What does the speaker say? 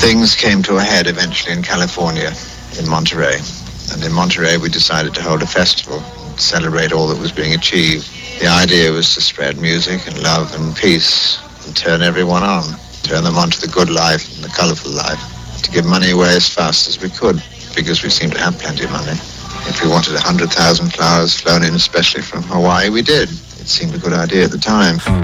Things came to a head eventually in California, in Monterey. And in Monterey we decided to hold a festival, celebrate all that was being achieved. The idea was to spread music and love and peace and turn everyone on, turn them on to the good life and the colorful life, to give money away as fast as we could, because we seemed to have plenty of money. If we wanted 100,000 flowers flown in especially from Hawaii, we did. It seemed a good idea at the time.